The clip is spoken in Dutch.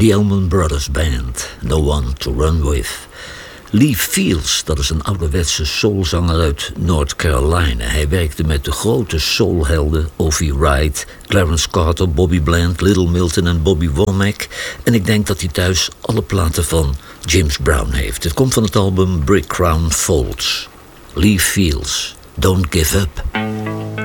The Allman Brothers Band, No One to Run With. Lee Fields, dat is een ouderwetse soulzanger uit North Carolina. Hij werkte met de grote soulhelden Ovi Wright, Clarence Carter, Bobby Bland, Little Milton en Bobby Womack. En ik denk dat hij thuis alle platen van James Brown heeft. Het komt van het album Brick Crown Folds. Lee Fields, Don't Give Up.